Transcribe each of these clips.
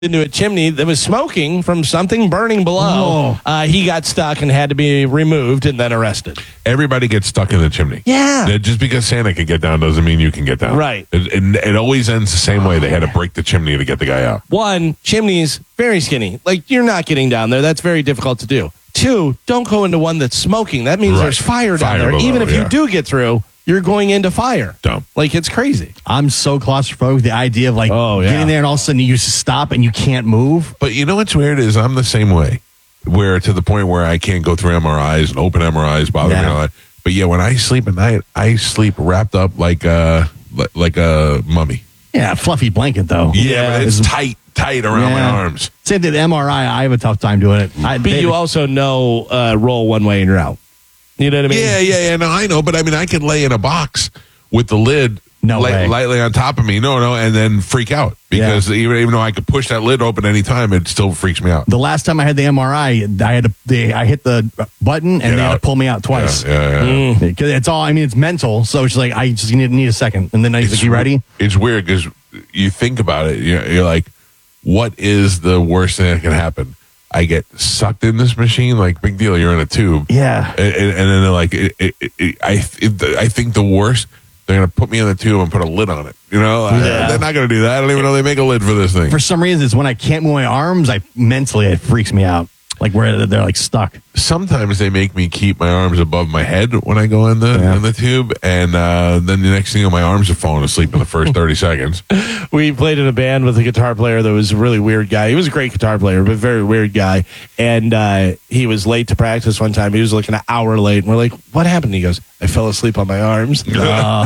into a chimney that was smoking from something burning below. He got stuck and had to be removed and then arrested. Everybody gets stuck in the chimney. Yeah. Just because Santa can get down doesn't mean you can get down. Right. It always ends the same way. They had to break the chimney to get the guy out. One, chimneys, very skinny. Like, you're not getting down there. That's very difficult to do. Two, don't go into one that's smoking. That means there's fire down there. Below, even if you do get through, you're going into fire. Dumb. Like, it's crazy. I'm so claustrophobic. The idea of getting there and all of a sudden you just stop and you can't move. But you know what's weird is I'm the same way, where to the point where I can't go through MRIs and open MRIs bother me a lot. But yeah, when I sleep at night, I sleep wrapped up like a mummy. Yeah, fluffy blanket though. Yeah, but it's tight around my arms. Say that MRI, I have a tough time doing it. But you also know roll one way and you're out. You know what I mean? Yeah. No, I know. But I mean, I could lay in a box with the lid lightly on top of me. No, and then freak out. Because even though I could push that lid open anytime, it still freaks me out. The last time I had the MRI, I hit the button and they had to pull me out twice. Yeah. Because it's all, it's mental. So it's like, I just need a second. And then I you ready? It's weird because you think about it. You're like, what is the worst thing that can happen? I get sucked in this machine, like, big deal, you're in a tube. Yeah. And then they're like, I think the worst, they're going to put me in the tube and put a lid on it. They're not going to do that. I don't even know they make a lid for this thing. For some reason, it's when I can't move my arms, mentally, it freaks me out. Like where they're like stuck. Sometimes they make me keep my arms above my head when I go in the tube, and then the next thing, my arms are falling asleep in the first 30 seconds. We played in a band with a guitar player that was a really weird guy. He was a great guitar player, but very weird guy. And he was late to practice one time. He was like an hour late, and we're like, "What happened?" He goes, "I fell asleep on my arms." He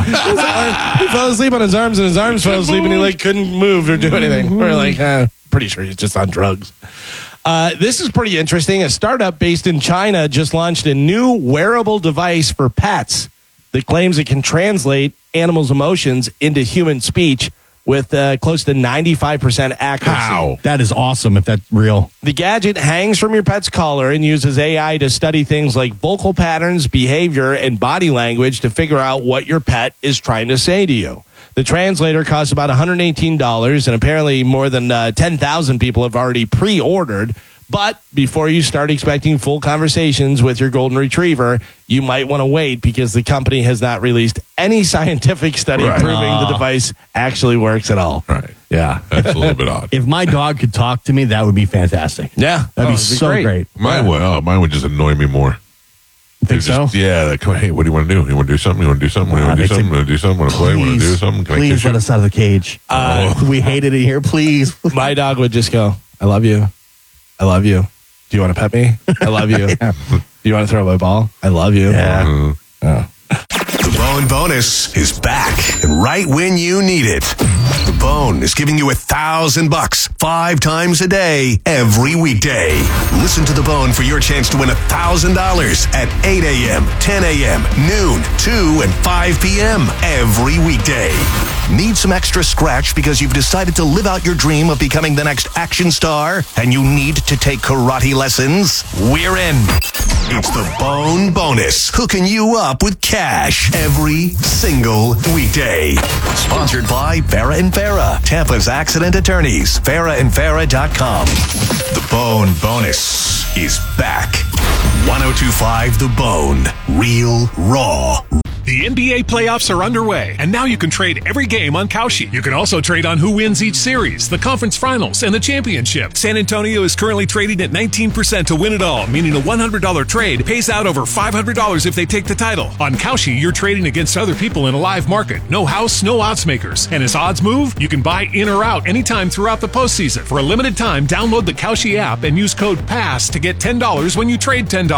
fell asleep on his arms, and his arms fell asleep, and he couldn't move or do anything. We're like, pretty sure he's just on drugs. This is pretty interesting. A startup based in China just launched a new wearable device for pets that claims it can translate animals' emotions into human speech with close to 95% accuracy. Wow. That is awesome if that's real. The gadget hangs from your pet's collar and uses AI to study things like vocal patterns, behavior, and body language to figure out what your pet is trying to say to you. The translator costs about $118, and apparently more than 10,000 people have already pre-ordered. But before you start expecting full conversations with your golden retriever, you might want to wait because the company has not released any scientific study proving the device actually works at all. Right. Yeah. That's a little bit odd. If my dog could talk to me, that would be fantastic. Yeah. That'd be so great. Mine would just annoy me more. Think so? Yeah. Hey, what do you want to do? You want to do something? You want to do something? You want to do something? You want to do something? Want to play? Want to do something? Please let us out of the cage. We hated it here. Please. My dog would just go, "I love you. I love you. Do you want to pet me? I love you. Do you want to throw my ball? I love you." Yeah. The Bone Bonus is back, and right when you need it. The Bone is giving you $1,000 5 times a day, every weekday. Listen to The Bone for your chance to win $1,000 at 8 a.m., 10 a.m., noon, 2, and 5 p.m. every weekday. Need some extra scratch because you've decided to live out your dream of becoming the next action star and you need to take karate lessons? We're in. It's the Bone Bonus, hooking you up with cash every single weekday. Sponsored by Farah and Farah, Tampa's accident attorneys, farahandfarah.com. The Bone Bonus is back. 102.5 The Bone, real, raw. The NBA playoffs are underway, and now you can trade every game on Kalshi. You can also trade on who wins each series, the conference finals, and the championship. San Antonio is currently trading at 19% to win it all, meaning a $100 trade pays out over $500 if they take the title. On Kalshi, you're trading against other people in a live market. No house, no odds makers. And as odds move, you can buy in or out anytime throughout the postseason. For a limited time, download the Kalshi app and use code PASS to get $10 when you trade $10.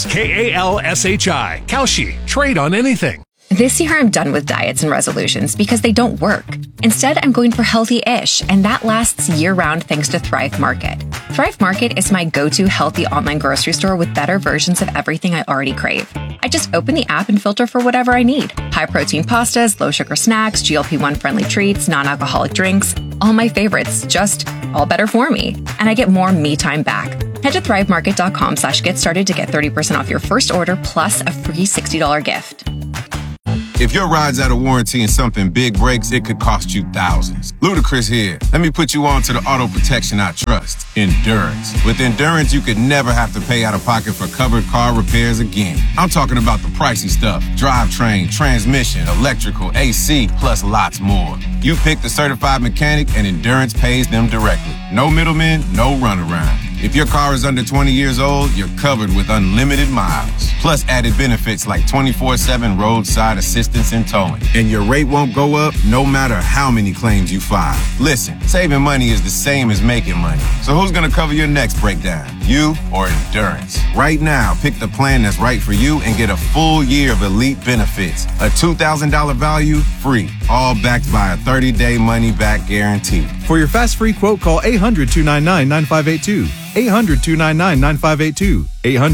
KALSHI. Kalshi. Trade on anything. This year, I'm done with diets and resolutions because they don't work. Instead, I'm going for healthy-ish, and that lasts year-round thanks to Thrive Market. Thrive Market is my go-to healthy online grocery store with better versions of everything I already crave. I just open the app and filter for whatever I need. High-protein pastas, low-sugar snacks, GLP-1 friendly treats, non-alcoholic drinks. All my favorites, just all better for me. And I get more me time back. Head to thrivemarket.com/get started to get 30% off your first order plus a free $60 gift. If your ride's out of warranty and something big breaks, it could cost you thousands. Ludacris here. Let me put you on to the auto protection I trust, Endurance. With Endurance, you could never have to pay out of pocket for covered car repairs again. I'm talking about the pricey stuff: drivetrain, transmission, electrical, AC, plus lots more. You pick the certified mechanic and Endurance pays them directly. No middlemen, no runaround. If your car is under 20 years old, you're covered with unlimited miles. Plus added benefits like 24/7 roadside assistance and towing. And your rate won't go up no matter how many claims you file. Listen, saving money is the same as making money. So who's gonna cover your next breakdown? You or Endurance? Right now, pick the plan that's right for you and get a full year of elite benefits. A $2,000 value, free. All backed by a 30-day money-back guarantee. For your fast free quote, call 800-299-9582. 800-299-9582.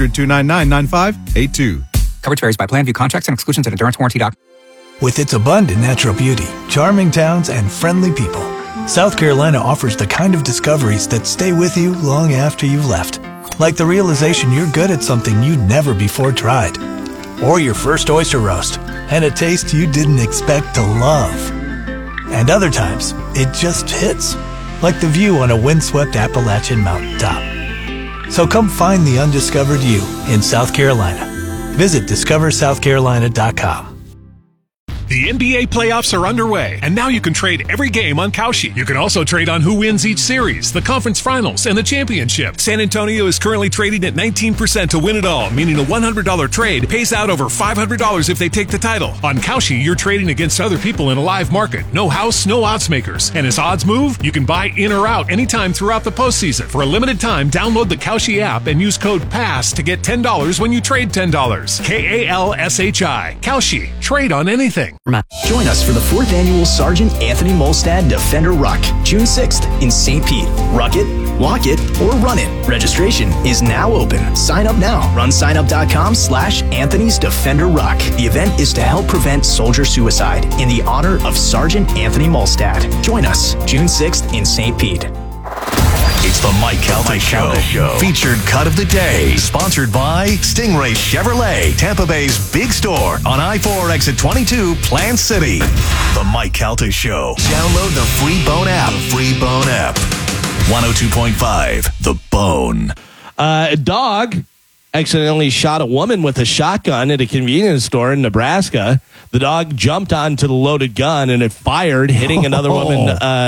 800-299-9582. Coverage varies by plan. View contracts and exclusions at EnduranceWarranty.com. With its abundant natural beauty, charming towns, and friendly people, South Carolina offers the kind of discoveries that stay with you long after you've left. Like the realization you're good at something you'd never before tried. Or your first oyster roast, and a taste you didn't expect to love. And other times, it just hits. Like the view on a windswept Appalachian mountaintop. So come find the undiscovered you in South Carolina. Visit discoversouthcarolina.com. The NBA playoffs are underway, and now you can trade every game on Kalshi. You can also trade on who wins each series, the conference finals, and the championship. San Antonio is currently trading at 19% to win it all, meaning a $100 trade pays out over $500 if they take the title. On Kalshi, you're trading against other people in a live market. No house, no odds makers. And as odds move, you can buy in or out anytime throughout the postseason. For a limited time, download the Kalshi app and use code PASS to get $10 when you trade $10. Kalshi. Kalshi. Trade on anything. Join us for the 4th annual Sergeant Anthony Molstad Defender Ruck, June 6th in St. Pete. Ruck it, walk it, or run it. Registration is now open. Sign up now. RunSignup.com/Anthony's Defender Ruck. The event is to help prevent soldier suicide in the honor of Sergeant Anthony Molstad. Join us June 6th in St. Pete. It's the Mike Calta Show. Featured cut of the day. Sponsored by Stingray Chevrolet, Tampa Bay's big store on I-4 exit 22, Plant City. The Mike Calta Show. Download the free Bone app. 102.5, The Bone. A dog accidentally shot a woman with a shotgun at a convenience store in Nebraska. The dog jumped onto the loaded gun and it fired, hitting another woman,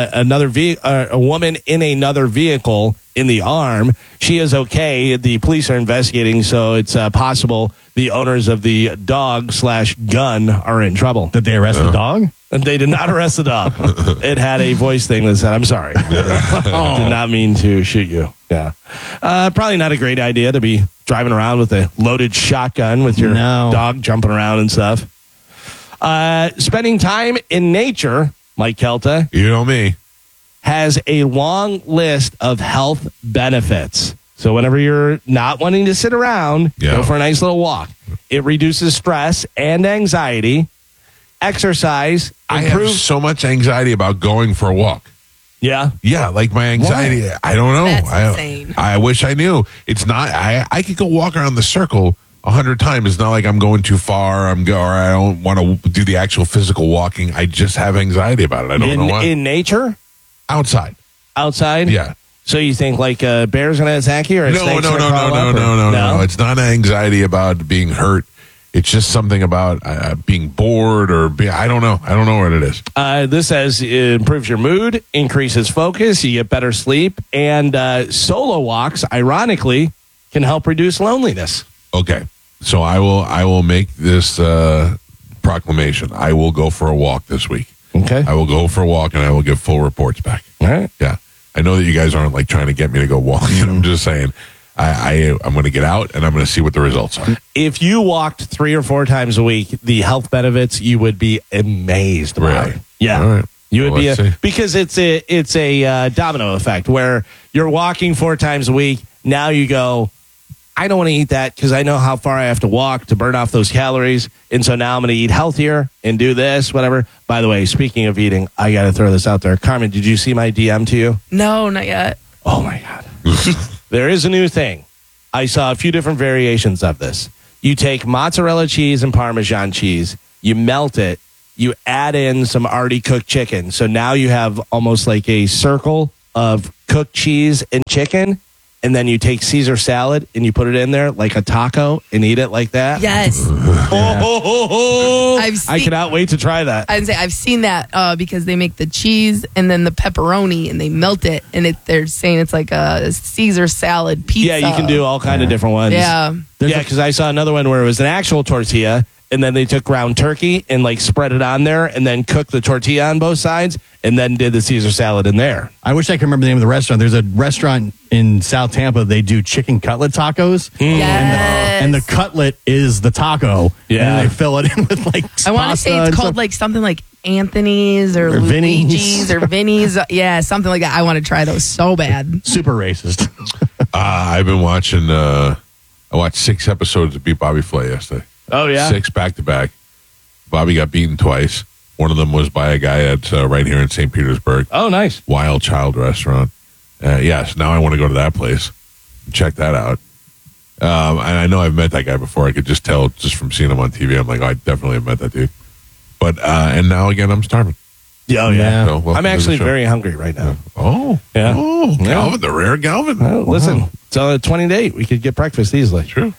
a woman in another vehicle in the arm. She is okay. The police are investigating, so it's possible the owners of the dog/gun are in trouble. Did they arrest the dog? And they did not arrest the dog. It had a voice thing that said, "I'm sorry. Did not mean to shoot you." Yeah. Probably not a great idea to be driving around with a loaded shotgun with your dog jumping around and stuff. Spending time in nature, Mike Kelta, you know me, has a long list of health benefits. So whenever you're not wanting to sit around, go for a nice little walk. It reduces stress and anxiety. Exercise. I have so much anxiety about going for a walk. Yeah. Yeah, like my anxiety. Why? I don't know. That's insane. I wish I knew. It's not. I could go walk around the circle 100 times. It's not like I'm going too far. Or I don't want to do the actual physical walking. I just have anxiety about it. I don't know why. In nature? Outside. Outside? Yeah. So you think like a bear's going to attack you? Or No. It's not anxiety about being hurt. It's just something about being bored or I don't know. I don't know what it is. This says it improves your mood, increases focus, you get better sleep, and solo walks, ironically, can help reduce loneliness. Okay. So I will make this proclamation. I will go for a walk this week. Okay. I will go for a walk and I will give full reports back. All right. Yeah. I know that you guys aren't like trying to get me to go walking. I'm just saying I'm going to get out and I'm going to see what the results are. If you walked 3 or 4 times a week, the health benefits, you would be amazed by. Really? Yeah. All right. You would because it's a domino effect where you're walking 4 times a week. Now you go, I don't want to eat that because I know how far I have to walk to burn off those calories. And so now I'm going to eat healthier and do this, whatever. By the way, speaking of eating, I got to throw this out there. Carmen, did you see my DM to you? No, not yet. Oh, my God. There is a new thing. I saw a few different variations of this. You take mozzarella cheese and Parmesan cheese. you melt it, you add in some already cooked chicken. So now you have almost like a circle of cooked cheese and chicken. And then you take Caesar salad and you put it in there like a taco and eat it like that. Yes. I cannot wait to try that. I've seen that because they make the cheese and then the pepperoni and they melt it. And they're saying it's like a Caesar salad pizza. Yeah, you can do all kind of different ones. Yeah. Because I saw another one where it was an actual tortilla. And then they took ground turkey and like spread it on there and then cooked the tortilla on both sides and then did the Caesar salad in there. I wish I could remember the name of the restaurant. There's a restaurant in South Tampa. They do chicken cutlet tacos. Yes. And the cutlet is the taco. Yeah. And they fill it in with like I want to say it's called like something like Anthony's or Luigi's or Vinny's. Yeah, something like that. I want to try those so bad. Super racist. I've been watching, I watched 6 episodes of Beat Bobby Flay yesterday. Oh, yeah? 6 back-to-back. Bobby got beaten twice. One of them was by a guy at right here in St. Petersburg. Oh, nice. Wild Child restaurant. Yes, now I want to go to that place and check that out. And I know I've met that guy before. I could just tell just from seeing him on TV. I'm like, I definitely have met that dude. But, and now again, I'm starving. Oh, yeah. So, welcome I'm to the actually show. very hungry right now. Oh. Yeah. Oh, Galvin, the rare Galvin. Well, listen, it's on a 20 date. We could get breakfast easily. True.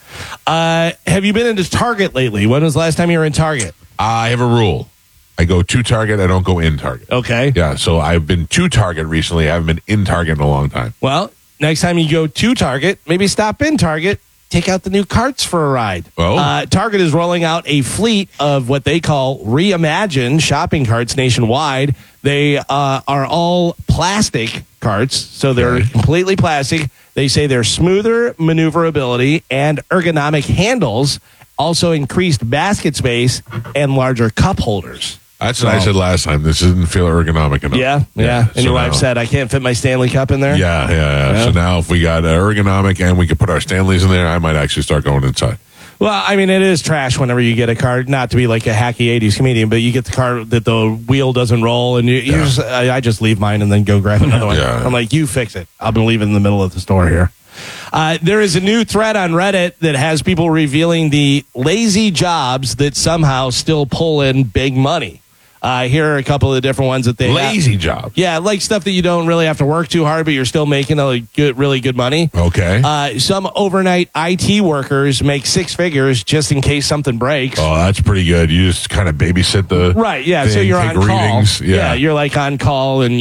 Have you been into Target lately? When was the last time you were in Target? I have a rule. I go to Target. I don't go in Target. Okay. Yeah, so I've been to Target recently. I haven't been in Target in a long time. Well, next time you go to Target, maybe stop in Target. Take out the new carts for a ride. Oh. Target is rolling out a fleet of what they call reimagined shopping carts nationwide. They are all plastic carts, so they're completely plastic. They say they're smoother maneuverability and ergonomic handles, also increased basket space and larger cup holders. That's what I said last time. This didn't feel ergonomic enough. Yeah. And So your wife now- said, I can't fit my Stanley Cup in there? Yeah. So now if we got ergonomic and we could put our Stanleys in there, I might actually start going inside. Well, I mean, it is trash whenever you get a car, not to be like a hacky 80s comedian, but you get the car that the wheel doesn't roll, and I just leave mine and then go grab another one. Yeah. I'm like, you fix it. I'll leave it in the middle of the store here. There is a new thread on Reddit that has people revealing the lazy jobs that somehow still pull in big money. Here are a couple of the different ones that they Lazy job. Yeah, like stuff that you don't really have to work too hard, but you're still making really good money. Okay. Some overnight IT workers make 6 figures just in case something breaks. Oh, that's pretty good. You just kind of babysit the Right, yeah. thing, So you're take on readings. call. Yeah. You're like on call, and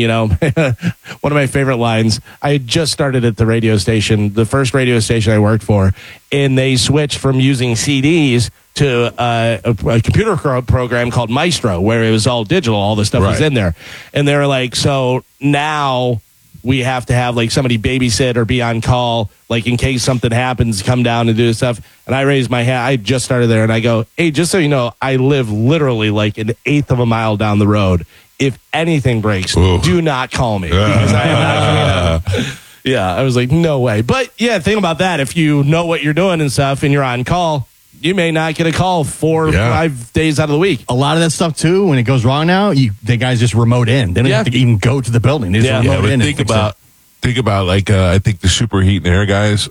one of my favorite lines. I had just started at the radio station, the first radio station I worked for, and they switched from using CDs to a computer program called Maestro, where it was all digital, all the stuff was Right. in there, and they were like, so now we have to have like somebody babysit or be on call, like in case something happens, come down and do stuff. And I raised my hand. I just started there, and I go, hey, just so you know, I live literally like an eighth of a mile down the road. If anything breaks, do not call me because I am not coming out. Yeah, I was like, no way. But yeah, think about that. If you know what you're doing and stuff, and you're on call, you may not get a call 4 or 5 days out of the week. A lot of that stuff too, when it goes wrong now, the guys just remote in. They don't have to even go to the building. They just remote but in. think about like I think the superheat and air guys.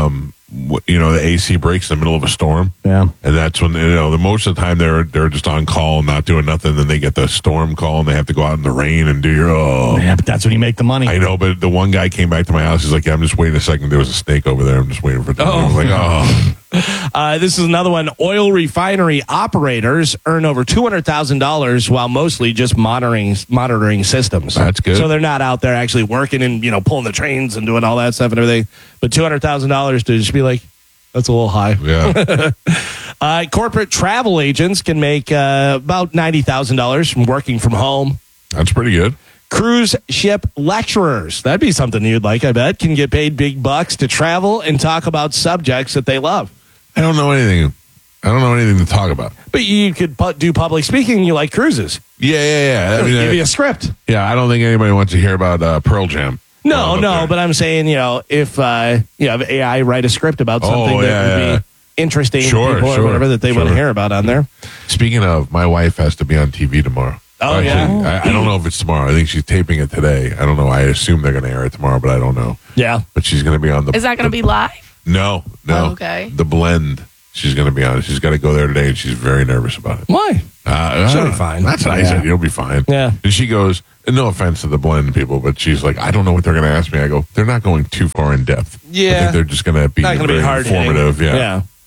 The AC breaks in the middle of a storm. Yeah, and that's when the most of the time they're just on call, not doing nothing. Then they get the storm call and they have to go out in the rain and do Yeah, but that's when you make the money. I know, but the one guy came back to my house. He's like, "Yeah, I'm just waiting a second. There was a snake over there. I'm just waiting for it." I was like, "Oh." This is another one. Oil refinery operators earn over $200,000 while mostly just monitoring systems. That's good. So they're not out there actually working and pulling the trains and doing all that stuff and everything. But $200,000 to just be like, that's a little high. Yeah. Corporate travel agents can make about $90,000 from working from home. That's pretty good. Cruise ship lecturers, that'd be something you'd like, I bet, can get paid big bucks to travel and talk about subjects that they love. I don't know anything to talk about. But you could do public speaking. You like cruises. Yeah. I mean, give you a script. Yeah, I don't think anybody wants to hear about Pearl Jam. No, but I'm saying, if you have AI write a script about something that would be interesting to people or whatever that they want to hear about on there. Speaking of, my wife has to be on TV tomorrow. Oh, yeah? I don't know if it's tomorrow. I think she's taping it today. I don't know. I assume they're going to air it tomorrow, but I don't know. Yeah. But she's going to be on the... Is that going to be live? No. Oh, okay. The Blend she's going to be on. She's got to go there today, and she's very nervous about it. Why? She'll be fine. That's what I said. You'll be fine. Yeah. And she goes, no offense to the blend people, but she's like, I don't know what they're going to ask me. I go, they're not going too far in depth. Yeah. I think they're just going to be Not gonna be very hard informative. hitting.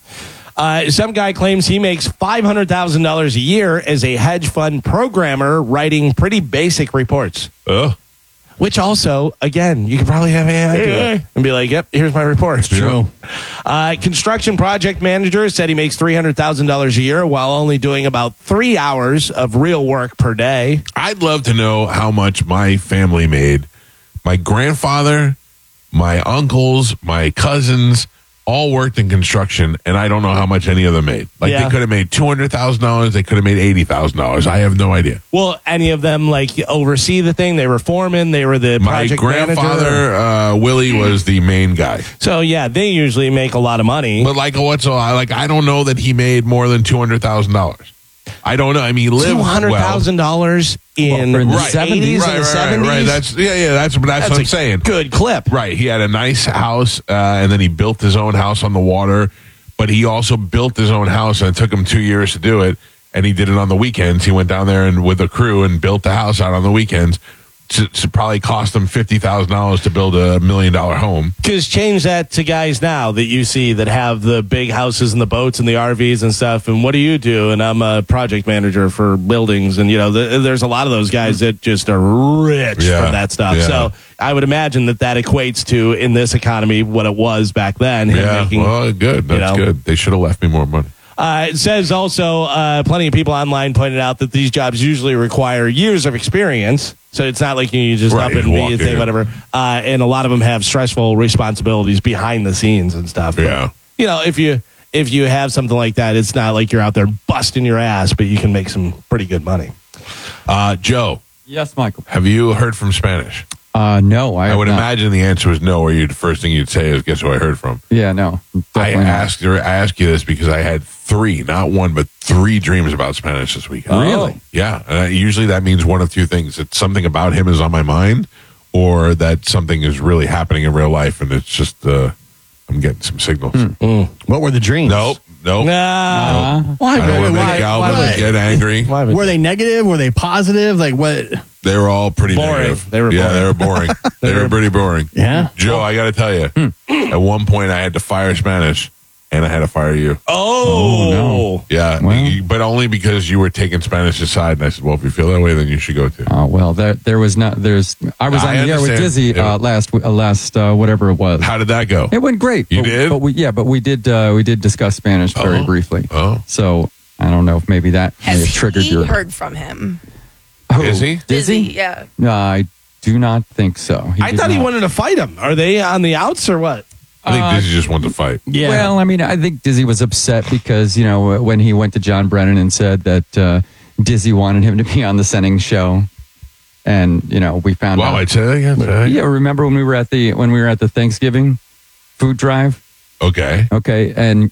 Yeah. Some guy claims he makes $500,000 a year as a hedge fund programmer writing pretty basic reports. Which also, again, you could probably have AI do it and be like, yep, here's my report. It's true. Construction project manager said he makes $300,000 a year while only doing about 3 hours of real work per day. I'd love to know how much my family made. My grandfather, my uncles, my cousins all worked in construction, and I don't know how much any of them made. Like, they could have made $200,000. They could have made $80,000. I have no idea. Well, any of them, like, oversee the thing? They were foreman. They were the project manager. My grandfather, Willie, was the main guy. So, yeah, they usually make a lot of money. But, like, I don't know that he made more than $200,000. I don't know. I mean, he lived $200,000 in the 70s and the 70s. Right. That's what I'm saying. Good clip. Right. He had a nice house, and then he built his own house on the water. But he also built his own house, and it took him 2 years to do it. And he did it on the weekends. He went down there and with a crew and built the house out on the weekends. To probably cost them $50,000 to build $1 million home. Because change that to guys now that you see that have the big houses and the boats and the RVs and stuff. And what do you do? And I'm a project manager for buildings. And, there's a lot of those guys that just are rich from that stuff. Yeah. So I would imagine that equates to, in this economy, what it was back then. Well, good. That's good. They should have left me more money. It says also plenty of people online pointed out that these jobs usually require years of experience. So it's not like you just up and be a thing, whatever. And a lot of them have stressful responsibilities behind the scenes and stuff. Yeah. But, if you have something like that, it's not like you're out there busting your ass, but you can make some pretty good money. Joe. Yes, Michael. Have you heard from Spanish? No, I would imagine the answer was no, or the first thing you'd say is, guess who I heard from? Yeah, no. I asked you this because I had 3, not 1, but 3 dreams about Spanish this weekend. Really? Yeah. And usually that means one of 2 things. It's something about him is on my mind, or that something is really happening in real life, and it's just, I'm getting some signals. What were the dreams? Nope. Nah. Why? I don't want to make Alvin get angry. Were they negative? Were they positive? Like what? They were all pretty boring. negative. They were boring. They were boring. They were pretty boring. Yeah. Joe, I got to tell you, at one point I had to fire Spanish, and I had to fire you. Oh no. Yeah, Well. but only because you were taking Spanish aside, and I said, well, if you feel that way, then you should go too. Well, there was not. I was on the air with understand. Dizzy last whatever it was. How did that go? It went great. You did? But we did discuss Spanish very briefly. Oh. So I don't know if maybe that may have triggered He your. heard from him. Oh, Is he? Dizzy, yeah. No, I do not think so. I thought he wanted to fight him. Are they on the outs or what? I think Dizzy just wanted to fight. Yeah. Well, I mean, I think Dizzy was upset because, when he went to John Brennan and said that Dizzy wanted him to be on the Senning show. And, we found out. Wow, I'd say that again. Yeah, remember when we were at the Thanksgiving food drive? Okay. Okay, and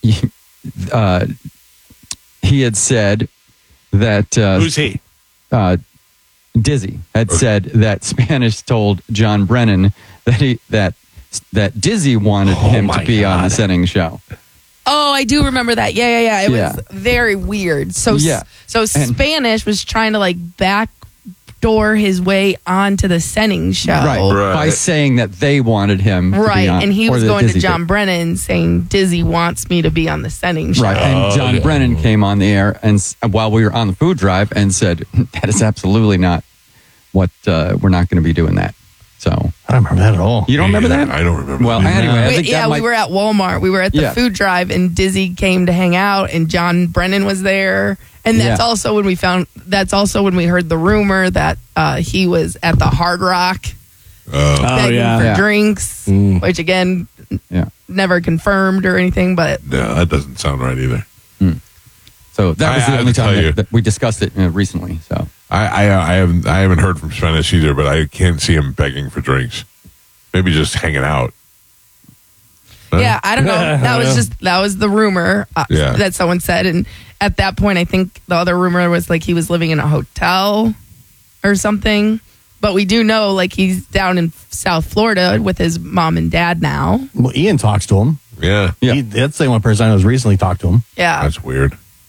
he had said that Who's he? Dizzy had said that Spanish told John Brennan that Dizzy wanted him to be on the Senning show. Oh, I do remember that. Yeah. It Yeah. was very weird. So And- Spanish was trying to backdoor his way onto the Senning show. Right. By saying that they wanted him to Right, be on, and he or was that going to Dizzy John did. Brennan saying, Dizzy wants me to be on the Senning show. Right, and John Brennan came on the air and while we were on the food drive and said, that is absolutely not what, we're not going to be doing that. So I don't remember that at all. You don't remember that? I don't remember. Well, anyway, I think we were at Walmart. We were at the food drive, and Dizzy came to hang out, and John Brennan was there. And that's also when we heard the rumor that he was at the Hard Rock begging for drinks, which again, never confirmed or anything. But no, that doesn't sound right either. So that was I the only have to tell you. time that we discussed it recently. So I haven't heard from Spanish either, but I can't see him begging for drinks. Maybe just hanging out. Huh? yeah, I don't know. That was the rumor that someone said, and at that point, I think the other rumor was he was living in a hotel or something. But we do know he's down in South Florida with his mom and dad now. Well, Ian talks to him. Yeah. That's the only person I know who's recently talked to him. Yeah. That's weird.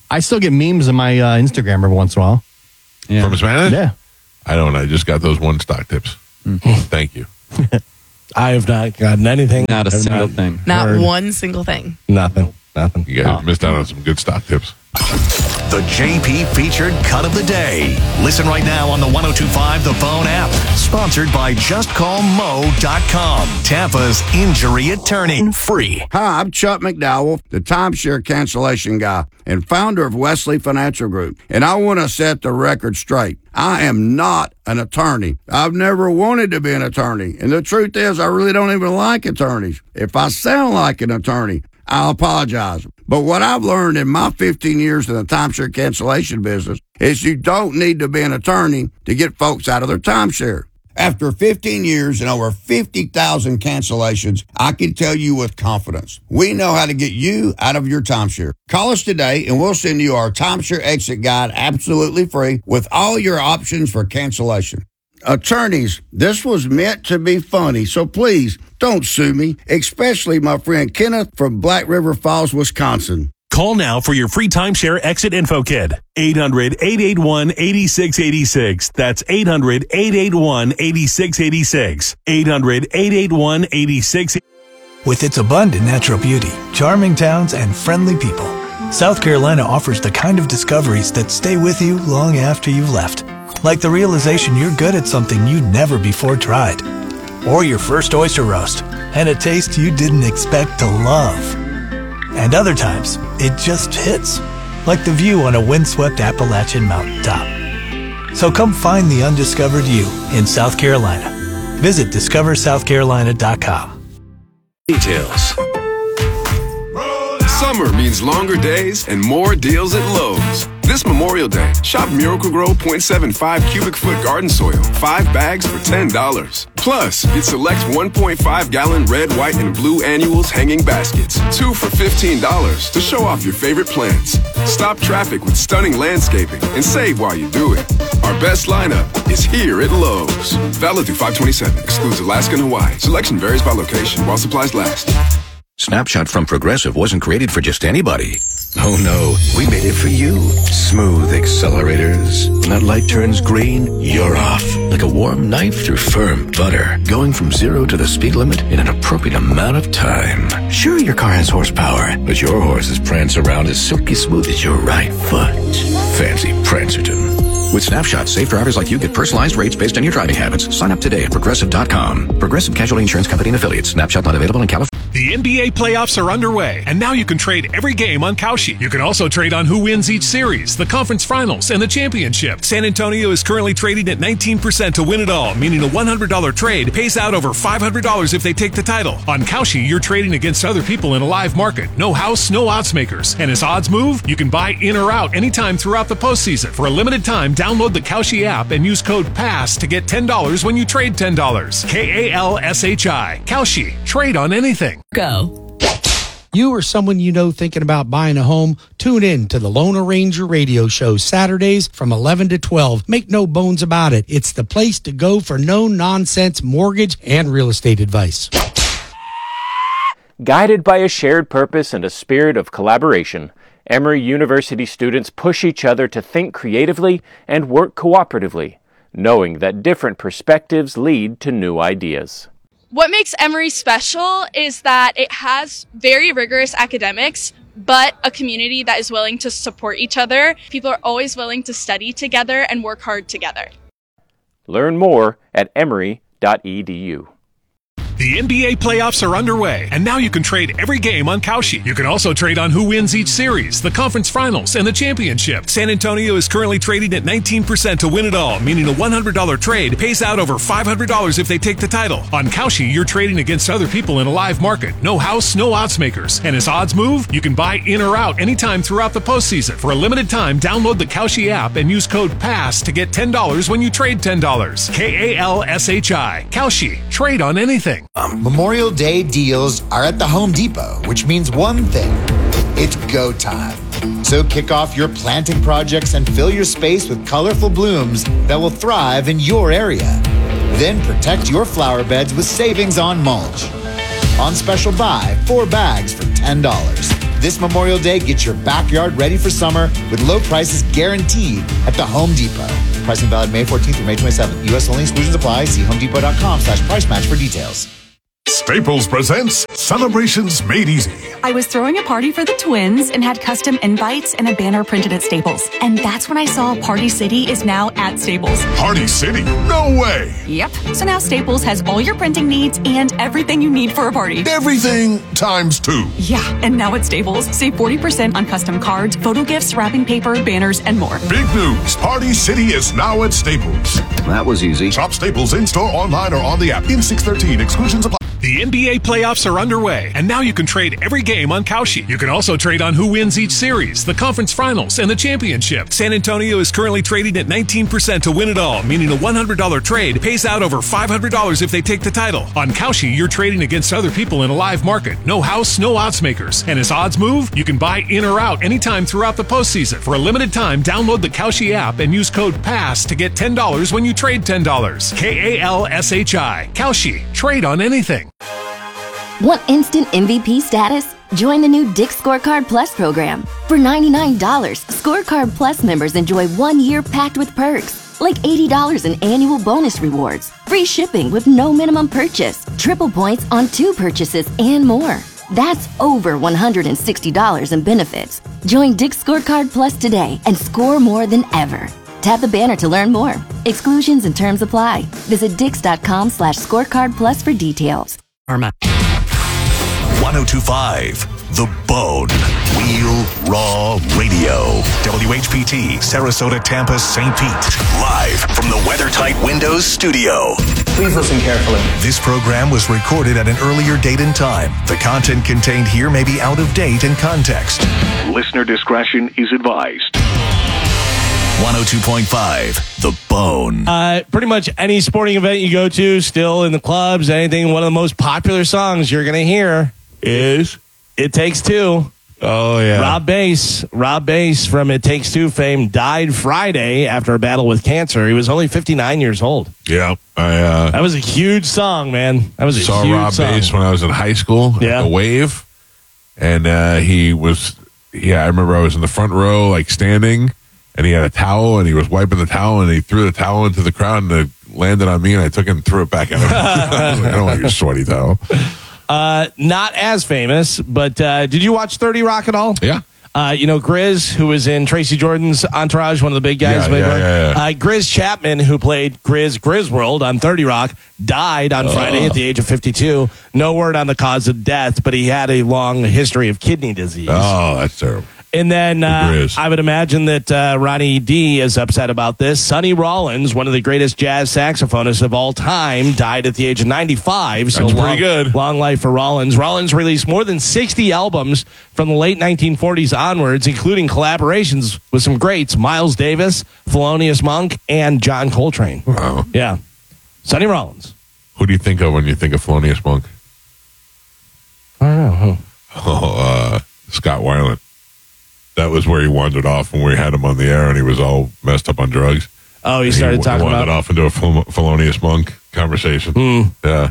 I still get memes in my Instagram every once in a while. Yeah. From Spanish? Yeah. I don't. I just got those one stock tips. Thank you. I have not gotten anything. Not a single thing. Not Heard. one single thing. Nothing. You guys missed out on some good stock tips. The JP featured cut of the day. Listen right now on the 102.5 The Phone app. Sponsored by JustCallMo.com. Tampa's injury attorney. Free. Hi, I'm Chuck McDowell, the timeshare cancellation guy and founder of Wesley Financial Group. And I want to set the record straight. I am not an attorney. I've never wanted to be an attorney. And the truth is, I really don't even like attorneys. If I sound like an attorney, I'll apologize. But what I've learned in my 15 years in the timeshare cancellation business is you don't need to be an attorney to get folks out of their timeshare. After 15 years and over 50,000 cancellations, I can tell you with confidence, we know how to get you out of your timeshare. Call us today and we'll send you our timeshare exit guide absolutely free with all your options for cancellation. Attorneys, this was meant to be funny, so please don't sue me, especially my friend Kenneth from Black River Falls, Wisconsin. Call now for your free timeshare exit info kit. 800-881-8686. That's 800-881-8686. 800-881-8686. With its abundant natural beauty, charming towns, and friendly people, South Carolina offers the kind of discoveries that stay with you long after you've left. Like the realization you're good at something you'd never before tried. Or your first oyster roast, and a taste you didn't expect to love. And other times, it just hits. Like the view on a windswept Appalachian mountaintop. So come find the undiscovered you in South Carolina. Visit discoversouthcarolina.com. Details. Summer means longer days and more deals at Lowe's. This Memorial Day, shop Miracle-Gro 0.75 cubic foot garden soil, 5 bags for $10. Plus, get select 1.5-gallon red, white, and blue annuals hanging baskets, 2 for $15 to show off your favorite plants. Stop traffic with stunning landscaping and save while you do it. Our best lineup is here at Lowe's. Valid through 5/27. Excludes Alaska and Hawaii. Selection varies by location while supplies last. Snapshot from Progressive wasn't created for just anybody. Oh no, we made it for you. Smooth accelerators. When that light turns green, you're off. Like a warm knife through firm butter. Going from 0 to the speed limit in an appropriate amount of time. Sure, your car has horsepower, but your horses prance around as silky smooth as your right foot. Fancy Prancerton. With Snapshot, safe drivers like you get personalized rates based on your driving habits. Sign up today at Progressive.com. Progressive Casualty Insurance Company and Affiliates. Snapshot not available in California. The NBA playoffs are underway, and now you can trade every game on Kalshi. You can also trade on who wins each series, the conference finals, and the championship. San Antonio is currently trading at 19% to win it all, meaning a $100 trade pays out over $500 if they take the title. On Kalshi, you're trading against other people in a live market. No house, no odds makers. And as odds move, you can buy in or out anytime throughout the postseason. For a limited time, download the Kalshi app and use code PASS to get $10 when you trade $10. KALSHI. Kalshi. Trade on anything. Go. You or someone you know thinking about buying a home, tune in to the Loan Arranger radio show Saturdays from 11 to 12. Make no bones about it. It's the place to go for no-nonsense mortgage and real estate advice. Guided by a shared purpose and a spirit of collaboration, Emory University students push each other to think creatively and work cooperatively, knowing that different perspectives lead to new ideas. What makes Emory special is that it has very rigorous academics, but a community that is willing to support each other. People are always willing to study together and work hard together. Learn more at emory.edu. The NBA playoffs are underway, and now you can trade every game on Kalshi. You can also trade on who wins each series, the conference finals, and the championship. San Antonio is currently trading at 19% to win it all, meaning a $100 trade pays out over $500 if they take the title. On Kalshi, you're trading against other people in a live market. No house, no odds makers. And as odds move, you can buy in or out anytime throughout the postseason. For a limited time, download the Kalshi app and use code PASS to get $10 when you trade $10. KALSHI. Kalshi. Trade on anything. Memorial Day deals are at the Home Depot, which means one thing. It's go time. So kick off your planting projects and fill your space with colorful blooms that will thrive in your area. Then protect your flower beds with savings on mulch. On special buy, 4 bags for $10. This Memorial Day, get your backyard ready for summer with low prices guaranteed at the Home Depot. Pricing valid May 14th through May 27th. U.S. only. Exclusions apply. See homedepot.com/price match for details. Staples presents Celebrations Made Easy. I was throwing a party for the twins and had custom invites and a banner printed at Staples. And that's when I saw Party City is now at Staples. Party City? No way! Yep. So now Staples has all your printing needs and everything you need for a party. Everything times 2. Yeah, and now at Staples, save 40% on custom cards, photo gifts, wrapping paper, banners, and more. Big news! Party City is now at Staples. That was easy. Shop Staples in-store, online, or on the app. In 613, exclusions apply. The NBA playoffs are underway, and now you can trade every game on Kalshi. You can also trade on who wins each series, the conference finals, and the championship. San Antonio is currently trading at 19% to win it all, meaning a $100 trade pays out over $500 if they take the title. On Kalshi, you're trading against other people in a live market. No house, no odds makers. And as odds move, you can buy in or out anytime throughout the postseason. For a limited time, download the Kalshi app and use code PASS to get $10 when you trade $10. KALSHI. Kalshi. Trade on anything. Want instant MVP status? Join the new Dick's Scorecard Plus program. For $99, Scorecard Plus members enjoy 1 year packed with perks, like $80 in annual bonus rewards, free shipping with no minimum purchase, triple points on 2 purchases, and more. That's over $160 in benefits. Join Dick's Scorecard Plus today and score more than ever. Tap the banner to learn more. Exclusions and terms apply. Visit dix.com/scorecard plus for details. 1025 The Bone. Wheel Raw Radio. WHPT, Sarasota, Tampa, St. Pete. Live from the WeatherTight Windows studio. Please listen carefully. This program was recorded at an earlier date and time. The content contained here may be out of date in context. Listener discretion is advised. 102.5 The Bone. Pretty much any sporting event you go to, still in the clubs, anything, one of the most popular songs you're going to hear is It Takes Two. Oh, yeah. Rob Bass from It Takes Two fame died Friday after a battle with cancer. He was only 59 years old. Yeah. That was a huge song, man. That was a saw huge Rob song. Bass when I was in high school at the Wave. And I remember I was in the front row, like standing. And he had a towel, and he was wiping the towel, and he threw the towel into the crowd, and it landed on me, and I took it and threw it back at him. I was like, I don't want your sweaty towel. Not as famous, but did you watch 30 Rock at all? Yeah. Grizz, who was in Tracy Jordan's Entourage, one of the big guys. Grizz Chapman, who played Griswold on 30 Rock, died on Friday at the age of 52. No word on the cause of death, but he had a long history of kidney disease. Oh, that's terrible. And then I would imagine that Ronnie D is upset about this. Sonny Rollins, one of the greatest jazz saxophonists of all time, died at the age of 95. So that's pretty good. Long life for Rollins. Rollins released more than 60 albums from the late 1940s onwards, including collaborations with some greats, Miles Davis, Thelonious Monk, and John Coltrane. Wow. Yeah. Sonny Rollins. Who do you think of when you think of Thelonious Monk? I don't know. Scott Weiland. That was where he wandered off when we had him on the air and he was all messed up on drugs. Oh, he started talking about... wandered off into a Thelonious Monk conversation. Yeah.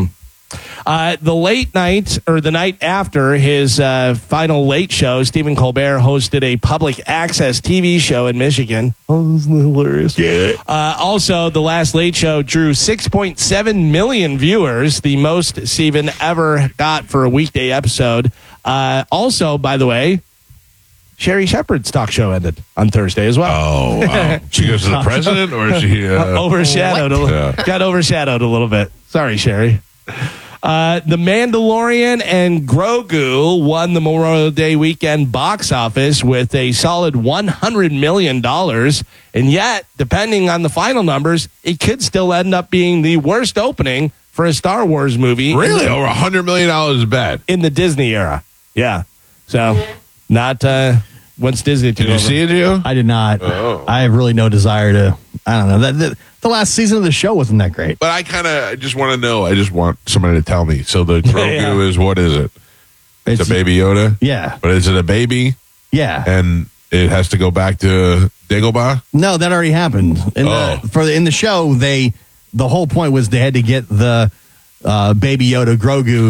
The night after his final late show, Stephen Colbert hosted a public access TV show in Michigan. Oh, this is hilarious. Yeah. Also, the last late show drew 6.7 million viewers, the most Stephen ever got for a weekday episode. Also, by the way, Sherry Shepherd's talk show ended on Thursday as well. Oh, wow. She goes to the president, or is she... got overshadowed a little bit. Sorry, Sherry. The Mandalorian and Grogu won the Memorial Day weekend box office with a solid $100 million. And yet, depending on the final numbers, it could still end up being the worst opening for a Star Wars movie. Really? Over $100 million is bad? In the Disney era. Yeah. So, not... once Disney took over. Did you see it, Gio? I did not. Oh. I have really no desire to. I don't know. The last season of the show wasn't that great. But I just want to know. I just want somebody to tell me. So the Grogu is, what is it? It's a Baby Yoda? Yeah. But is it a baby? Yeah. And it has to go back to Dagobah? No, that already happened. In the show, the whole point was they had to get the Baby Yoda Grogu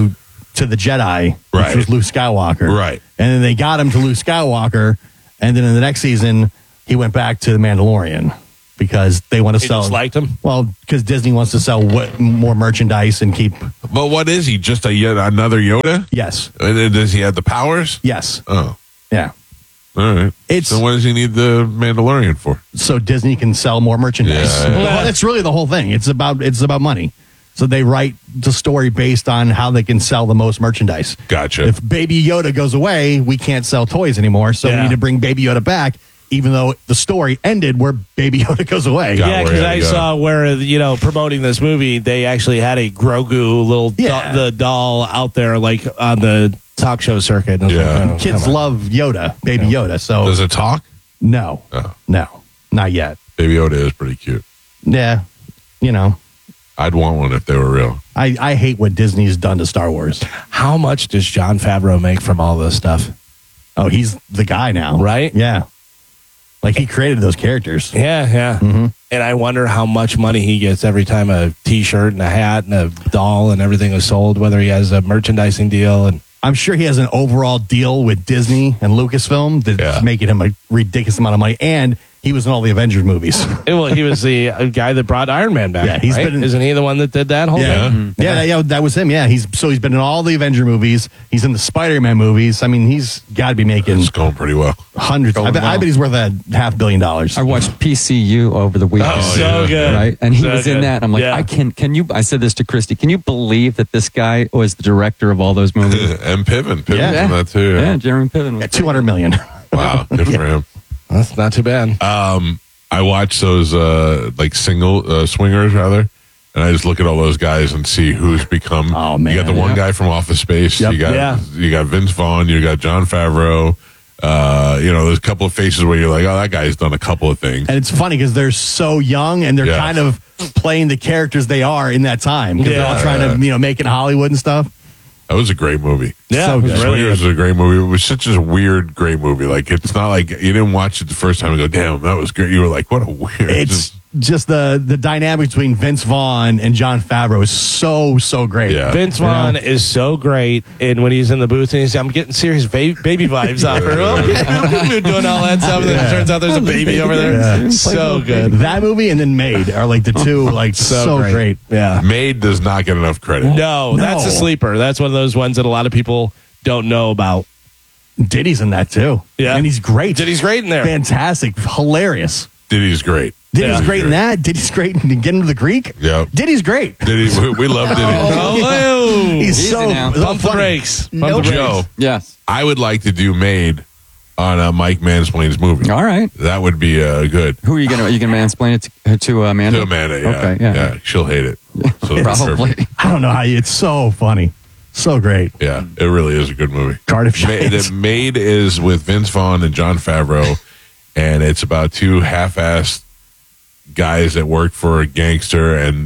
to the Jedi, Right. which was Luke Skywalker. Right. And then they got him to Luke Skywalker, and then in the next season, he went back to the Mandalorian because they want to He sell. just liked him? Well, because Disney wants to sell more merchandise and keep. But what is he? Just another Yoda? Yes. And then does he have the powers? Yes. Oh. Yeah. All right. So what does he need the Mandalorian for? So Disney can sell more merchandise. Yeah. Well, that's really the whole thing. It's about money. So they write the story based on how they can sell the most merchandise. Gotcha. If Baby Yoda goes away, we can't sell toys anymore. So we need to bring Baby Yoda back, even though the story ended where Baby Yoda goes away. Yeah, because I saw where, promoting this movie, they actually had a Grogu little the doll out there, like on the talk show circuit. And I was like, oh, Kids love Yoda, Baby Yoda. So Does it talk? No. Oh. No, not yet. Baby Yoda is pretty cute. Yeah, I'd want one if they were real. I hate what Disney's done to Star Wars. How much does Jon Favreau make from all this stuff? Oh, he's the guy now. Right? Yeah. Like he created those characters. Yeah. Mm-hmm. And I wonder how much money he gets every time a T-shirt and a hat and a doll and everything is sold, whether he has a merchandising deal. And I'm sure he has an overall deal with Disney and Lucasfilm that's making him a ridiculous amount of money. And he was in all the Avengers movies. Well, he was the guy that brought Iron Man back. Yeah, he's right? been. Isn't he the one that did that whole thing? Yeah, that was him. Yeah, he's been in all the Avenger movies. He's in the Spider-Man movies. I mean, he's got to be making. It's going pretty well. Hundreds. I bet he's worth $500 million. I watched PCU over the weekend. Oh, so good. Right? And he So was in good. that. I'm like, Yeah. can you, I said this to Christy, can you believe that this guy was the director of all those movies? And Piven. Piven's in that too. Yeah, Jeremy Piven. Yeah, $200 million. Wow, good for him. That's not too bad. I watch those single swingers rather, and I just look at all those guys and see who's become. Oh man, you got the one guy from Office Space. Yep. You got Vince Vaughn. You got Jon Favreau. There's a couple of faces where you're like, oh, that guy's done a couple of things. And it's funny because they're so young and they're kind of playing the characters they are in that time because they're all trying to make it Hollywood and stuff. That was a great movie. Yeah, so good. Swingers was a great movie. It was such a weird, great movie. Like, it's not like you didn't watch it the first time and go, damn, that was great. You were like, what a weird. It's just the dynamic between Vince Vaughn and Jon Favreau is so great. Yeah. Vince Vaughn is so great, and when he's in the booth and he's, I'm getting serious baby vibes off her. We're doing all that stuff, and then it turns out there's a baby over there. Yeah. So good. That movie and then Made are like the two so great. Yeah. Made does not get enough credit. No, that's a sleeper. That's one of those ones that a lot of people don't know about. Diddy's in that too. Yeah. And he's great. Diddy's great in there. Fantastic. Hilarious. Diddy's great. Diddy's great in that. Diddy's great in Get Into the Greek. Yeah. Diddy's great. Diddy, we love Diddy. He's Easy so now. Pump the brakes. Pump the brakes. Joe, Yes. I would like to do Made on a Mike Mansplain's movie. All right. That would be good. Who are you gonna mansplain it to Amanda? To Amanda, yeah. Okay, yeah. She'll hate it. So it'll be Probably. perfect. I don't know how it's so funny. So great. Yeah, it really is a good movie. Cardiff Giants. Made is with Vince Vaughn and Jon Favreau, and it's about two half-assed guys that work for a gangster, and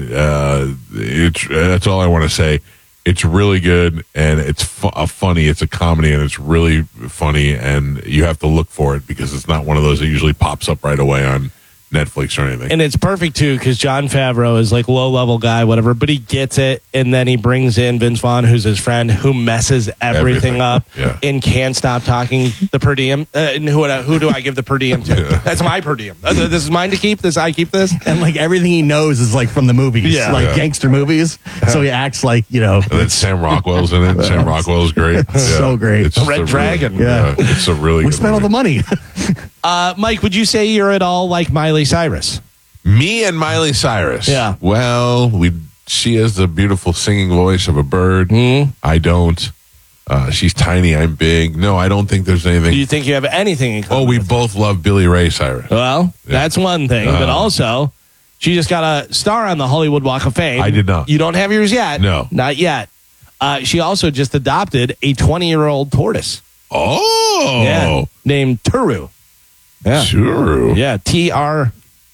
that's all I want to say. It's really good, and it's funny. It's a comedy, and it's really funny, and you have to look for it because it's not one of those that usually pops up right away on Netflix or anything. And it's perfect too because Jon Favreau is like low level guy, whatever, but he gets it, and then he brings in Vince Vaughn, who's his friend, who messes everything up and can't stop talking the per diem. And who do I give the per diem to? That's my per diem. This is mine to keep. I keep this, and like everything he knows is like from the movies, gangster movies. So he acts like And then Sam Rockwell's in it. Sam Rockwell's great. So great. It's Red Dragon. It's a really we good spent all the money. Mike, would you say you're at all like Miley Cyrus? Me and Miley Cyrus. Yeah. Well, she has the beautiful singing voice of a bird. I don't. She's tiny. I'm big. No, I don't think there's anything. Do you think you have anything in common? Oh, we both love Billy Ray Cyrus. Well, that's one thing, but also she just got a star on the Hollywood Walk of Fame. I did not. You don't have yours yet? No. Not yet. She also just adopted a 20-year-old tortoise. Oh. Yeah, named Turu. Yeah. Turu. Yeah, Teru.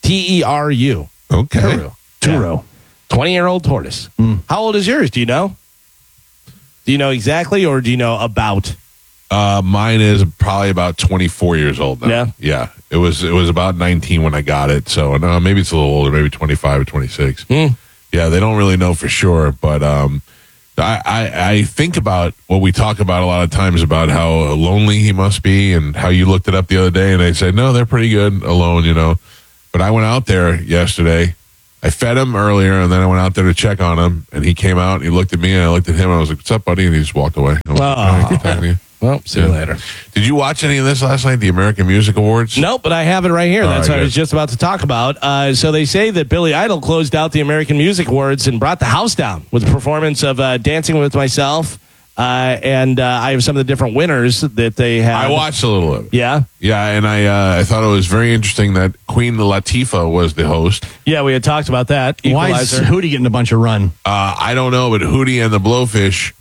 Okay. Turu. 20-year-old tortoise. How old is yours? Do you know? Do you know exactly, or do you know about? Mine is probably about 24 years old now. Yeah. Yeah. It was about 19 when I got it. So no, maybe it's a little older, maybe 25 or 26. Yeah, they don't really know for sure, but I think about what we talk about a lot of times about how lonely he must be, and how you looked it up the other day, and I said, no, they're pretty good alone, But I went out there yesterday. I fed him earlier, and then I went out there to check on him, and he came out, and he looked at me, and I looked at him, and I was like, what's up, buddy? And he just walked away. I was like, all right, good talking to you. Well, see you later. Did you watch any of this last night, the American Music Awards? Nope, but I have it right here. That's what I was good. just about to talk about. So they say that Billy Idol closed out the American Music Awards and brought the house down with a performance of Dancing With Myself. And I have some of the different winners that they have. I watched a little of it. Yeah? Yeah, and I thought it was very interesting that Queen Latifah was the host. Yeah, we had talked about that. Why is Hootie getting a bunch of run? I don't know, but Hootie and the Blowfish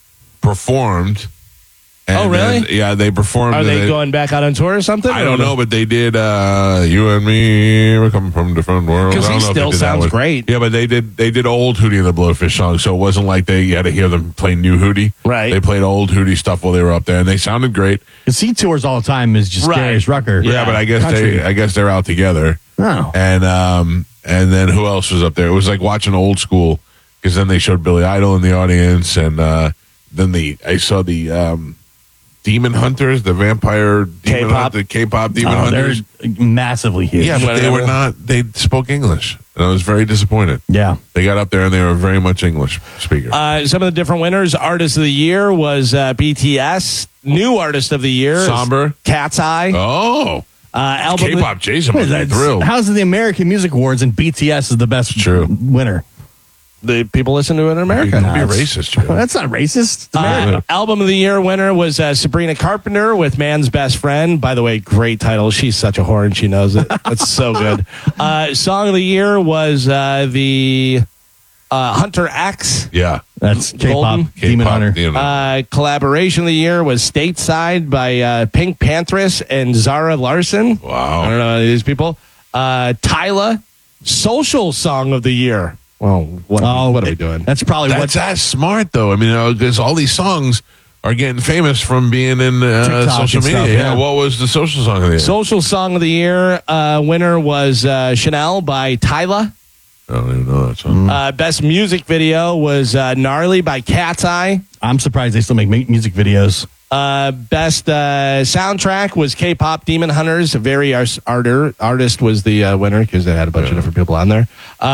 performed. And really? Yeah, they performed. Are they going back out on tour or something? I don't know, but they did. You and me, we're coming from different worlds. Because I he don't know if they still did that sounds one. great. Yeah, but they did old Hootie and the Blowfish songs, so it wasn't like you had to hear them play new Hootie. Right. They played old Hootie stuff while they were up there, and they sounded great. Because he tours all the time is just Darius Rucker. Yeah, but I guess they're out together. Oh. And then who else was up there? It was like watching old school, because then they showed Billy Idol in the audience, and then I saw the Demon Hunters, the vampire Demon K-pop Demon Hunters. They're massively huge. Yeah, but they were not. They spoke English, and I was very disappointed. Yeah, they got up there and they were very much English speakers. Some of the different winners. Artist of the Year was BTS. New Artist of the Year, Somber. Cat's Eye. Oh, album. K-pop Jason must be thrilled. How's the American Music Awards and BTS is the best winner? The people listen to it in America. Don't be racist, Joe. That's not racist. It's America. Album of the Year winner was Sabrina Carpenter with Man's Best Friend. By the way, great title. She's such a whore and she knows it. That's so good. Song of the Year was the Hunter X. Yeah. That's K-pop Demon Hunter. Collaboration of the Year was Stateside by Pink Panthers and Zara Larson. Wow. I don't know these people. Tyla, Social Song of the Year. Well, what are we doing? That's probably that's smart though. I mean, because all these songs are getting famous from being in social media. Stuff, yeah. What was the social song of the year? Social Song of the Year winner was Chanel by Tyla. I don't even know that song. Best music video was Gnarly by Cat's Eye. I'm surprised they still make music videos. Best soundtrack was K-pop Demon Hunters. Very artist was the winner because they had a bunch of different people on there.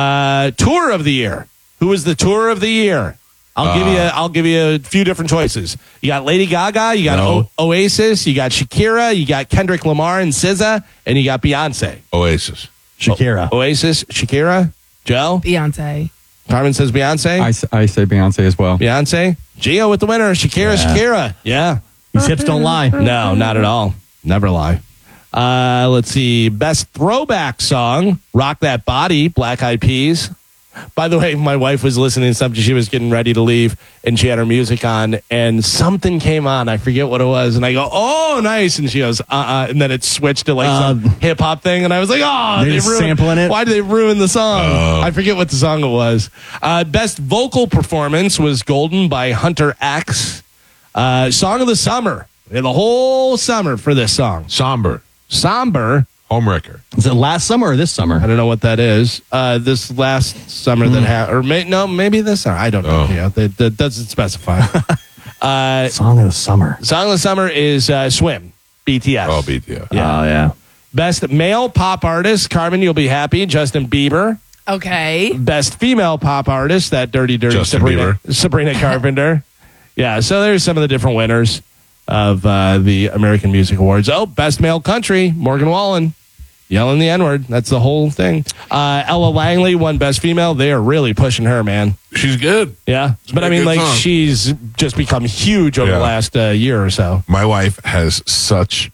Tour of the Year. Who was the Tour of the Year? I'll give you a few different choices. You got Lady Gaga, you got Oasis, you got Shakira, you got Kendrick Lamar and SZA, and you got Beyonce. Oasis. Shakira. Oasis, Shakira, Joe? Beyonce. Carmen says Beyonce. I say Beyonce as well. Beyonce. Gio with the winner. Shakira. Yeah. These hips don't lie. No, not at all. Never lie. Let's see. Best throwback song. Rock That Body, Black Eyed Peas. By the way, my wife was listening to something. She was getting ready to leave, and she had her music on, and something came on. I forget what it was. And I go, oh, nice. And she goes, and then it switched to like some hip-hop thing. And I was like, oh, they ruined sampling it. Why did they ruin the song? I forget what the song it was. Best vocal performance was Golden by Hunter X. Song of the Summer. We had the whole summer for this song. Somber. Homewrecker. Is it last summer or this summer? I don't know what that is. This last summer maybe this summer. I don't know. Yeah, that doesn't specify. Song of the Summer. Song of the Summer is Swim, BTS. Oh, BTS. Yeah. Oh, yeah. Best male pop artist, Carmen, you'll be happy, Justin Bieber. Okay. Best female pop artist, that dirty Justin Sabrina Carpenter. Yeah, so there's some of the different winners of the American Music Awards. Oh, best male country, Morgan Wallen. Yelling the N-word. That's the whole thing. Ella Langley won Best Female. They are really pushing her, man. She's good. Yeah. But I mean, like, she's just become huge over the last year or so. My wife has such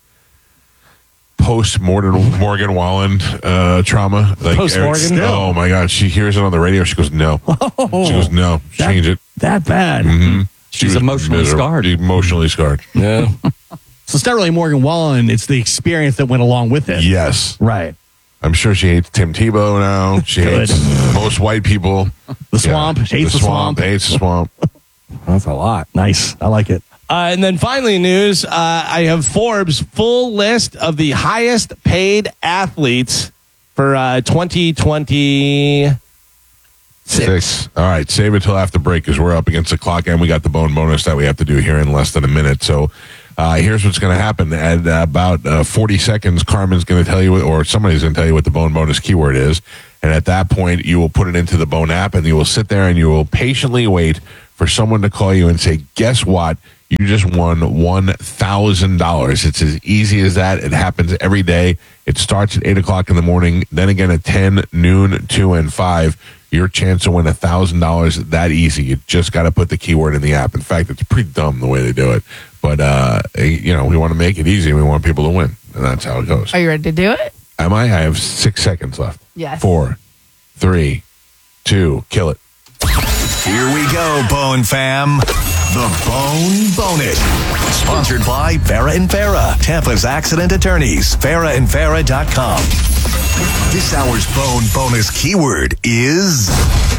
post-Morgan Wallen trauma. Like, Post-Morgan? Oh, my God. She hears it on the radio. She goes, no. She goes, no. Change it. That bad. Mm-hmm. She's emotionally scarred. Emotionally scarred. Yeah. So it's not really Morgan Wallen. It's the experience that went along with it. Yes. Right. I'm sure she hates Tim Tebow now. She hates most white people. The swamp. Hates the swamp. Hates the swamp. That's a lot. Nice. I like it. And then finally, news. I have Forbes' full list of the highest paid athletes for 2023. 6. All right, save it till after break because we're up against the clock and we got the bone bonus that we have to do here in less than a minute. So here's what's going to happen. At about 40 seconds, Carmen's going to tell you, or somebody's going to tell you what the bone bonus keyword is. And at that point, you will put it into the Bone app and you will sit there and you will patiently wait for someone to call you and say, guess what? You just won $1,000. It's as easy as that. It happens every day. It starts at 8 o'clock in the morning, then again at 10, noon, 2, and 5. Your chance to win $1,000 that easy. You just got to put the keyword in the app. In fact, it's pretty dumb the way they do it. But, we want to make it easy. We want people to win. And that's how it goes. Are you ready to do it? Am I? I have 6 seconds left. Yes. 4, 3, 2, kill it. Here we go, Bone fam. The Bone Bonus. Sponsored by Farah and Farah, Tampa's accident attorneys. FarahandFarah.com. This hour's Bone Bonus keyword is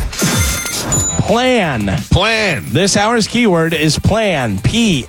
plan. Plan. This hour's keyword is plan.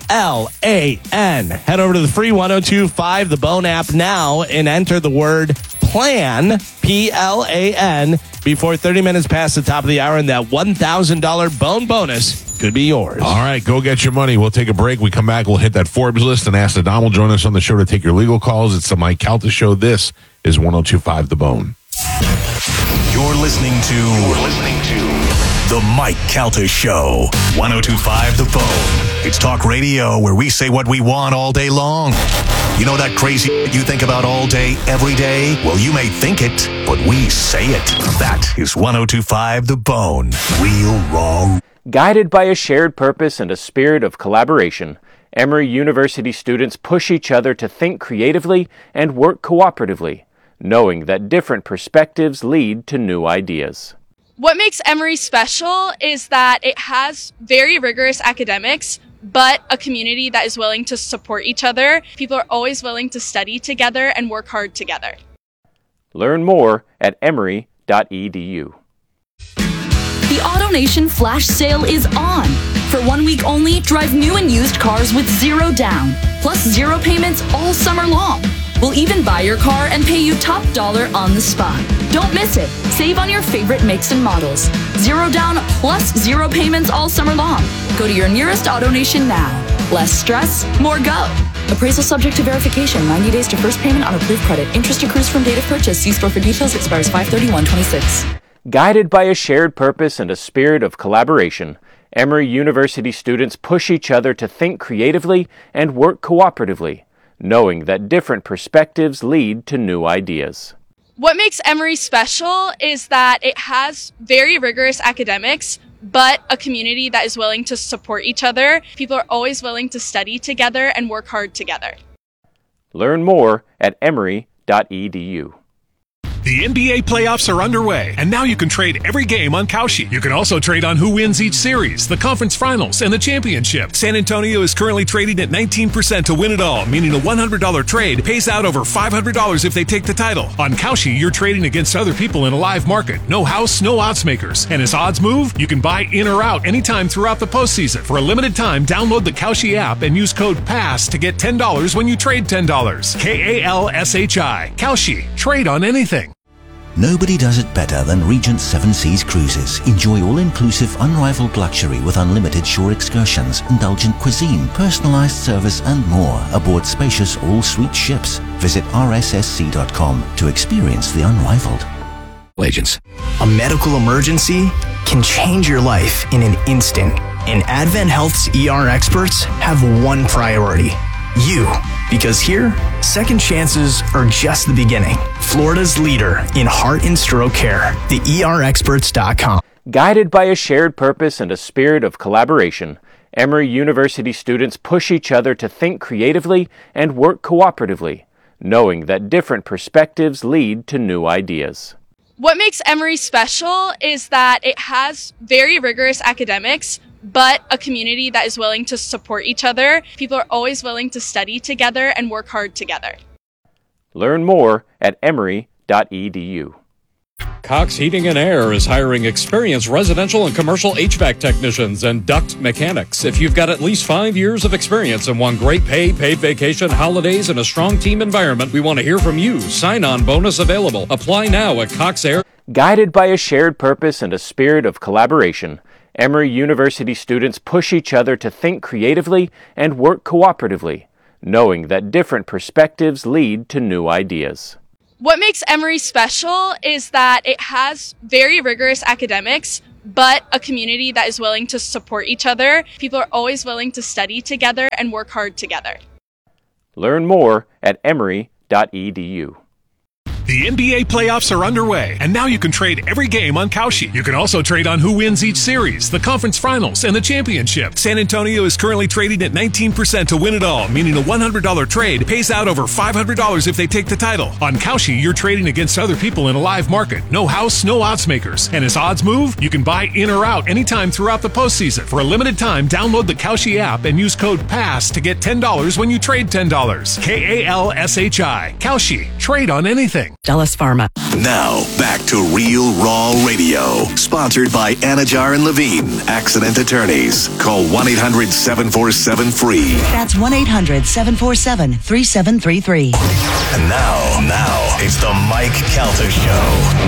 P-L-A-N. Head over to the free 1025 The Bone app now and enter the word plan, P-L-A-N, before 30 minutes past the top of the hour, and that $1,000 bone bonus could be yours. All right, go get your money. We'll take a break. We come back, we'll hit that Forbes list and ask the Dom will join us on the show to take your legal calls. It's the Mike Calta Show. This is 1025 The Bone. You're listening to The Mike Calta Show. 1025 The Bone. It's talk radio where we say what we want all day long. You know that crazy you think about all day, every day? Well, you may think it, but we say it. That is 1025 The Bone. Real wrong. Guided by a shared purpose and a spirit of collaboration, Emory University students push each other to think creatively and work cooperatively, knowing that different perspectives lead to new ideas. What makes Emory special is that it has very rigorous academics, but a community that is willing to support each other. People are always willing to study together and work hard together. Learn more at emory.edu. The AutoNation Flash Sale is on. For 1 week only, drive new and used cars with zero down, plus zero payments all summer long. We'll even buy your car and pay you top dollar on the spot. Don't miss it. Save on your favorite makes and models. Zero down plus zero payments all summer long. Go to your nearest AutoNation now. Less stress, more go. Appraisal subject to verification. 90 days to first payment on approved credit. Interest accrues from date of purchase. See store for details. Expires 5/31/26. Guided by a shared purpose and a spirit of collaboration, Emory University students push each other to think creatively and work cooperatively, knowing that different perspectives lead to new ideas. What makes Emory special is that it has very rigorous academics, but a community that is willing to support each other. People are always willing to study together and work hard together. Learn more at emory.edu. The NBA playoffs are underway, and now you can trade every game on Kalshi. You can also trade on who wins each series, the conference finals, and the championship. San Antonio is currently trading at 19% to win it all, meaning a $100 trade pays out over $500 if they take the title. On Kalshi, you're trading against other people in a live market. No house, no odds makers. And as odds move, you can buy in or out anytime throughout the postseason. For a limited time, download the Kalshi app and use code PASS to get $10 when you trade $10. Kalshi. Kalshi. Trade on anything. Nobody does it better than Regent Seven Seas Cruises. Enjoy all-inclusive, unrivaled luxury with unlimited shore excursions, indulgent cuisine, personalized service, and more aboard spacious all-suite ships. Visit rssc.com to experience the unrivaled. Agents. A medical emergency can change your life in an instant, and Advent Health's ER experts have one priority: you. Because here, second chances are just the beginning. Florida's leader in heart and stroke care, the ERexperts.com. Guided by a shared purpose and a spirit of collaboration, Emory University students push each other to think creatively and work cooperatively, knowing that different perspectives lead to new ideas. What makes Emory special is that it has very rigorous academics, but a community that is willing to support each other. People are always willing to study together and work hard together. Learn more at emory.edu. Cox Heating and Air is hiring experienced residential and commercial HVAC technicians and duct mechanics. If you've got at least 5 years of experience and want great pay, paid vacation, holidays, and a strong team environment, we want to hear from you. Sign-on bonus available. Apply now at Cox Air. Guided by a shared purpose and a spirit of collaboration, Emory University students push each other to think creatively and work cooperatively, knowing that different perspectives lead to new ideas. What makes Emory special is that it has very rigorous academics, but a community that is willing to support each other. People are always willing to study together and work hard together. Learn more at emory.edu. The NBA playoffs are underway, and now you can trade every game on Kalshi. You can also trade on who wins each series, the conference finals, and the championship. San Antonio is currently trading at 19% to win it all, meaning a $100 trade pays out over $500 if they take the title. On Kalshi, you're trading against other people in a live market. No house, no odds makers. And as odds move, you can buy in or out anytime throughout the postseason. For a limited time, download the Kalshi app and use code PASS to get $10 when you trade $10. KALSHI. Kalshi. Trade on anything. Dallas Pharma. Now, back to Real Raw Radio. Sponsored by Anajar and Levine, accident attorneys. Call 1-800-747-FREE. That's 1-800-747-3733. And now, it's the Mike Calta Show.